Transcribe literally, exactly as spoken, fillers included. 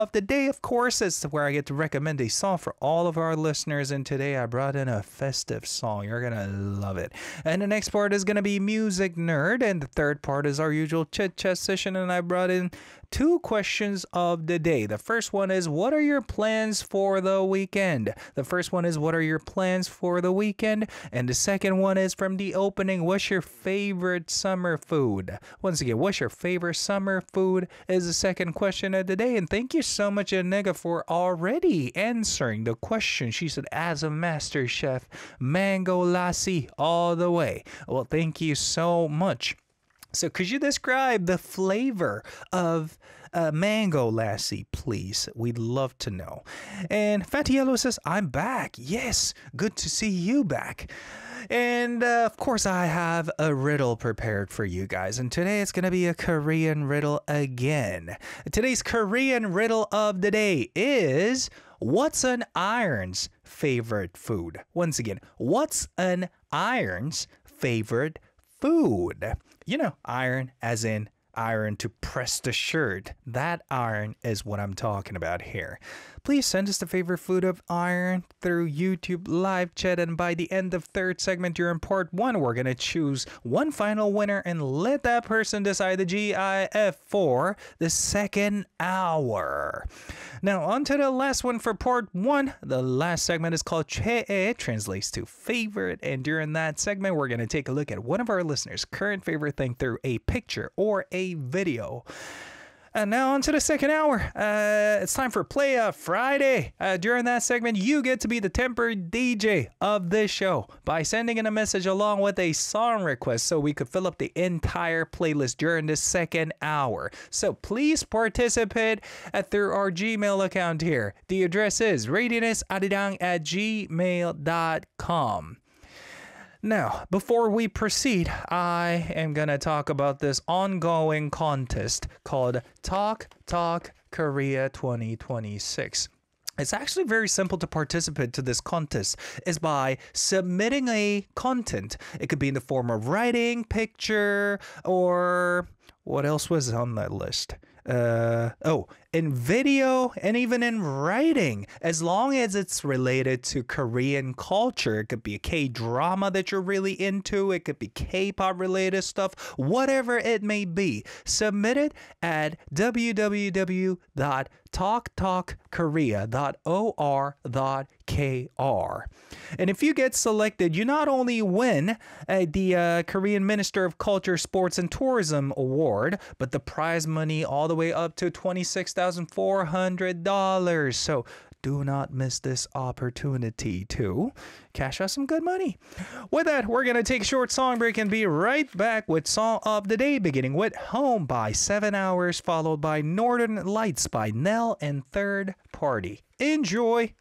of the day, of course, is where I get to recommend a song for all of our listeners. And today I brought in a festive song. You're going to love it. And the next part is going to be Music Nerd. And the third part is our usual chit chat session. And I brought in two questions of the day. The first one is, what are your plans for the weekend? The first one is, what are your plans for the weekend? And the second one is from the opening, what's your favorite summer food? Once again, what's your favorite summer food is the second question of the day. And thank you so much, Anega, for already answering the question. She said, as a master chef, mango lassi all the way. Well, thank you so much. So could you describe the flavor of uh, mango lassi, please? We'd love to know. And Fatty Yellow says, I'm back. Yes, good to see you back. And uh, of course, I have a riddle prepared for you guys. And today it's going to be a Korean riddle again. Today's Korean riddle of the day is, what's an iron's favorite food? Once again, what's an iron's favorite food? You know, iron as in iron to press the shirt. That iron is what I'm talking about here. Please send us the favorite food of iron through YouTube live chat, and by the end of third segment, you're in part one, we're going to choose one final winner and let that person decide the G I F for the second hour. Now, on to the last one for part one. The last segment is called Chee, translates to favorite, and during that segment, we're going to take a look at one of our listeners' current favorite thing through a picture or a video. And now on to the second hour. Uh, it's time for Play Up Friday. Uh, during that segment, you get to be the tempered D J of this show by sending in a message along with a song request so we could fill up the entire playlist during the second hour. So please participate uh, through our Gmail account here. The address is radionesarirang at gmail dot com. Now, before we proceed, I am going to talk about this ongoing contest called Talk Talk Korea twenty twenty-six. It's actually very simple to participate to this contest is by submitting a content. It could be in the form of writing, picture, or what else was on that list? Uh, oh, in video and even in writing, as long as it's related to Korean culture. It could be a K-drama that you're really into. It could be K-pop related stuff, whatever it may be. Submit it at w w w dot talk talk korea dot or dot k r. And if you get selected, you not only win uh, the uh, Korean Minister of Culture, Sports and Tourism Award, but the prize money all the way up to twenty-six thousand four hundred dollars. So do not miss this opportunity to cash out some good money. With that, we're going to take a short song break and be right back with Song of the Day, beginning with Home by Seven Hours, followed by Northern Lights by Nell and Third Party. Enjoy!